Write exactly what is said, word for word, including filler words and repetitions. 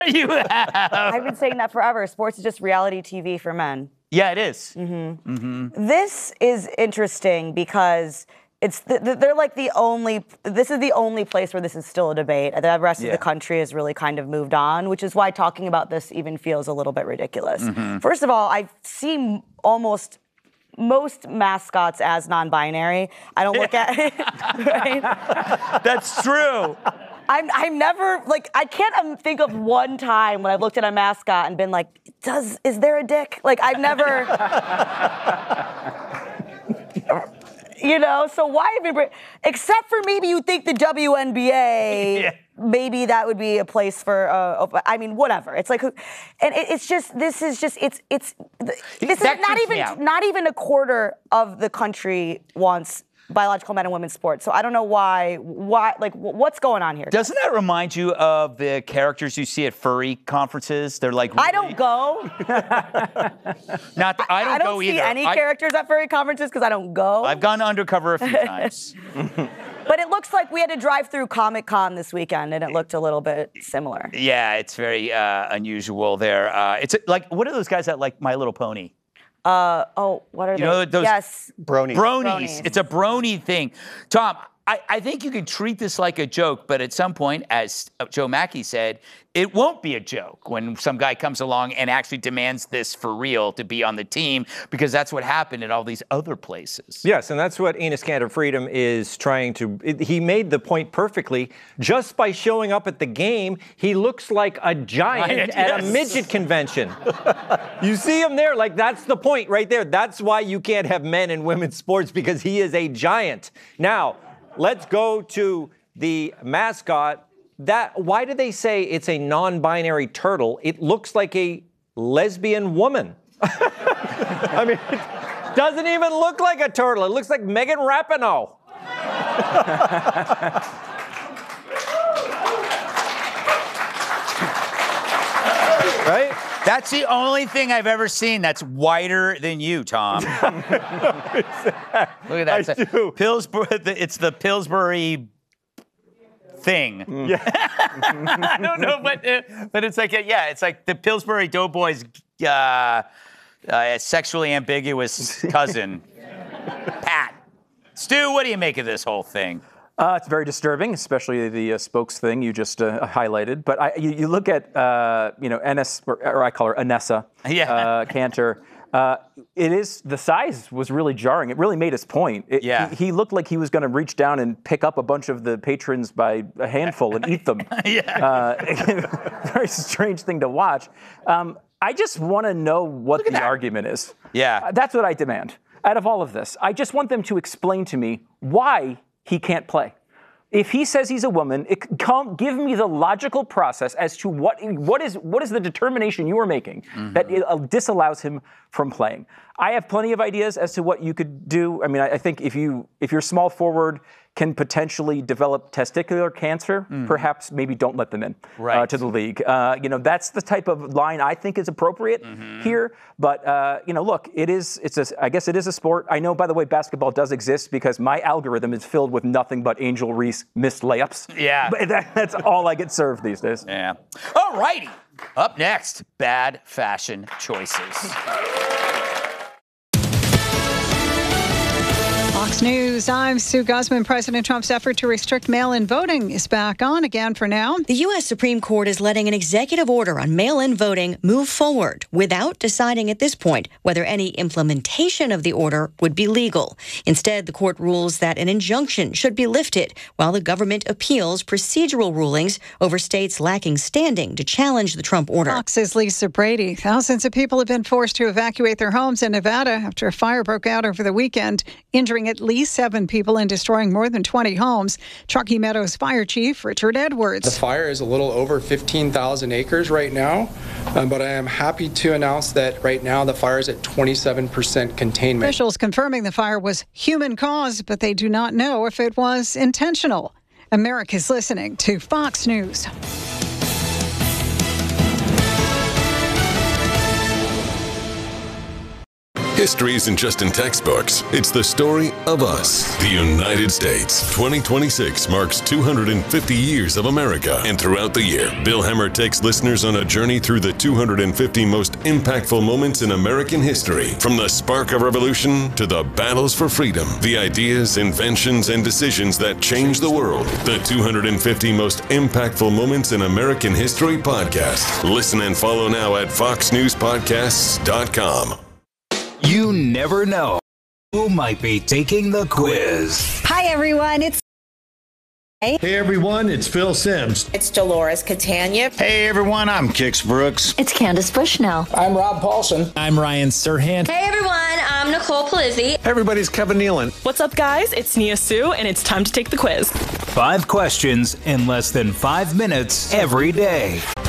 You have. I've been saying that forever. Sports is just reality T V for men. Yeah, it is. Mm-hmm. Mm-hmm. This is interesting because it's the, the, they're like the only. This is the only place where this is still a debate. The rest Yeah. of the country has really kind of moved on, which is why talking about this even feels a little bit ridiculous. Mm-hmm. First of all, I see almost most mascots as non-binary. I don't look at it. Right? That's true. I'm, I'm never, like, I can't um, think of one time when I've looked at a mascot and been like, does, is there a dick? Like, I've never, you know, so why even, bring, except for maybe you think the W N B A, Yeah. maybe that would be a place for, uh, I mean, whatever. It's like, and it, it's just, this is just, it's, it's, this That is not creeps me even, out. not even a quarter of the country wants biological men and women's sports. So I don't know why, why, like, what's going on here? Doesn't that remind you of the characters you see at furry conferences? They're like, I really- don't go. Not that, I don't I don't go see either. any I, characters at furry conferences because I don't go. I've gone undercover a few times. But it looks like we had to drive through Comic-Con this weekend, and it looked a little bit similar. Yeah, it's very uh, unusual there. Uh, it's like, what are those guys that like My Little Pony? Uh, oh, what are You they? know those yes. Bronies. Bronies. Bronies. It's a brony thing. Tom, I, I think you can treat this like a joke, but at some point, as Joe Mackey said, it won't be a joke when some guy comes along and actually demands this for real to be on the team, because that's what happened at all these other places. Yes, and that's what Enos Kanter Freedom is trying to. It, he made the point perfectly. Just by showing up at the game, he looks like a giant Giant, at a yes. midget convention. You see him there, like that's the point right there. That's why you can't have men and women's sports, because he is a giant. Now, let's go to the mascot. That why do they say it's a non-binary turtle? It looks like a lesbian woman. I mean, it doesn't even look like a turtle. It looks like Megan Rapinoe. Right? That's the only thing I've ever seen that's whiter than you, Tom. Look at that. I It's, a- do. Pillsbury, it's the Pillsbury thing. Yeah. I don't know, but uh, but it's like a, yeah, it's like the Pillsbury Doughboys' uh, uh, sexually ambiguous cousin, Pat. Stu, what do you make of this whole thing? Uh, it's very disturbing, especially the uh, spokes thing you just uh, highlighted. But I, you, you look at, uh, you know, Enes, or, or I call her Anessa Yeah. uh, Cantor. Uh, it is, the size was really jarring. It really made his point. It, Yeah. He, he looked like he was going to reach down and pick up a bunch of the patrons by a handful and eat them. Yeah. Uh, very strange thing to watch. Um, I just want to know what the that. argument is. Yeah. Uh, that's what I demand. Out of all of this, I just want them to explain to me why he can't play. If he says he's a woman, it, come, give me the logical process as to what what is what is the determination you are making Mm-hmm. that it, uh, disallows him from playing. I have plenty of ideas as to what you could do. I mean, I, I think if you if your small forward can potentially develop testicular cancer, perhaps maybe don't let them in uh, Right. to the league. Uh, you know, that's the type of line I think is appropriate here. But uh, you know, look, it is. It's a. I guess it is a sport. I know, by the way, basketball does exist because my algorithm is filled with nothing but Angel Reese missed layups. Yeah. But that, that's all I get served these days. Yeah. All righty. Up next, bad fashion choices. Fox News, I'm Sue Guzman. President Trump's effort to restrict mail-in voting is back on again for now. The U S Supreme Court is letting an executive order on mail-in voting move forward without deciding at this point whether any implementation of the order would be legal. Instead, the court rules that an injunction should be lifted while the government appeals procedural rulings over states lacking standing to challenge the Trump order. Fox's Lisa Brady. Thousands of people have been forced to evacuate their homes in Nevada after a fire broke out over the weekend, injuring at least seven people and destroying more than twenty homes. Truckee Meadows Fire Chief Richard Edwards. The fire is a little over fifteen thousand acres right now, um, but I am happy to announce that right now the fire is at twenty-seven percent containment. Officials confirming the fire was human caused, but they do not know if it was intentional. America's listening to Fox News. History isn't just in textbooks. It's the story of us. The United States. twenty twenty-six marks two hundred fifty years of America. And throughout the year, Bill Hemmer takes listeners on a journey through the two hundred fifty most impactful moments in American history. From the spark of revolution to the battles for freedom. The ideas, inventions, and decisions that changed the world. The two hundred fifty most impactful moments in American history podcast. Listen and follow now at fox news podcasts dot com. You never know who might be taking the quiz. Hi, everyone. It's Hey everyone, it's Phil Simms. It's Dolores Catania. Hey everyone, I'm Kix Brooks. It's Candace Bushnell. I'm Rob Paulson. I'm Ryan Serhant. Hey everyone, I'm Nicole Palizzi. Hey everybody's Kevin Nealon. What's up guys, it's Nia Sue and it's time to take the quiz. Five questions in less than five minutes every day.